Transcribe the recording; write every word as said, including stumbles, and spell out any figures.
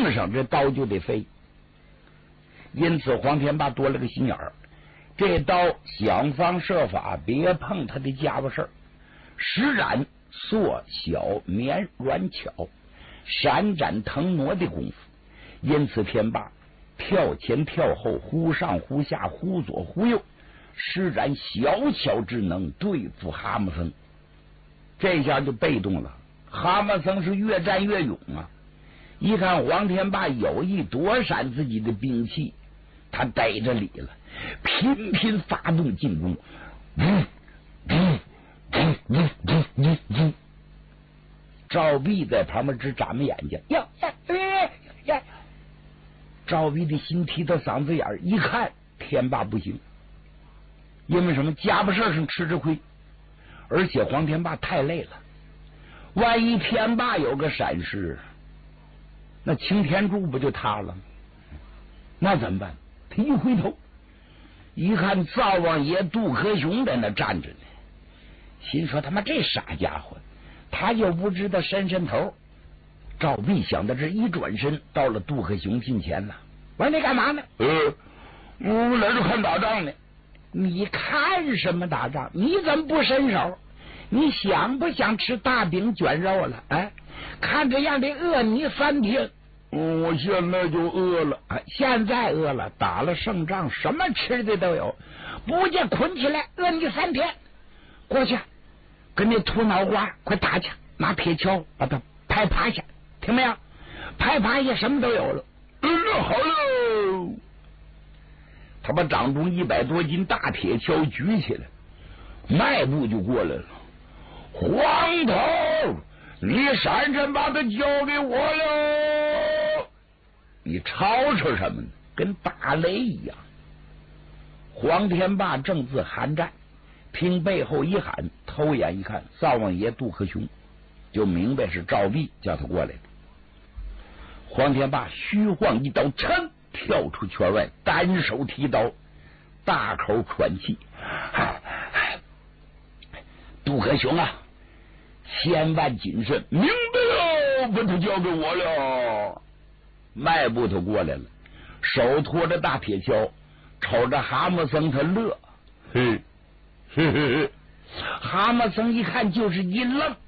嘚上，这刀就得飞。因此黄天霸多了个心眼儿，这刀想方设法别碰他的家伙事儿，施展缩小绵软巧，闪展腾挪的功夫。因此天霸跳前跳后，忽上忽下，忽左忽右，施展小巧之能对付蛤蟆僧。这下就被动了，蛤蟆僧是越战越勇啊！一看黄天霸有意躲闪自己的兵器，他逮着理了，频频发动进攻。嗯嗯嗯嗯嗯嗯嗯、赵壁在旁边只眨巴眼睛，呀呀呀呀！赵壁的心提到嗓子眼儿，一看天霸不行，因为什么？家伙事上吃着亏，而且黄天霸太累了，万一天霸有个闪失，那擎天柱不就塌了？那怎么办？他一回头，一看灶王爷杜克雄在那站着呢，心说他妈这傻家伙，他就不知道伸伸头。赵壁想到这，一转身到了杜克雄近前了。我说你干嘛呢？呃，我来这看打仗呢。你看什么打仗？你怎么不伸手？你想不想吃大饼卷肉了？哎，看这样得饿你三天。嗯，我现在就饿了。哎，现在饿了，打了胜仗，什么吃的都有。不见捆起来，饿你三天。过去，跟那秃脑瓜快打去，拿铁锹把他拍趴下，听没有？拍趴下，什么都有了。嗯，好喽。他把掌中一百多斤大铁锹举起来，迈步就过来了。黄头，你闪闪把他交给我哟！你吵吵什么呢？跟打雷一样。黄天霸正自寒战，听背后一喊，偷眼一看，灶王爷杜克雄，就明白是赵壁叫他过来的。黄天霸虚晃一刀，噌跳出圈外，单手提刀，大口喘气。杜克雄啊，千万谨慎！明白了，把他交给我了。迈步他过来了，手托着大铁锹，瞅着蛤蟆僧他乐，嘿嘿嘿嘿。蛤蟆僧一看就是一愣，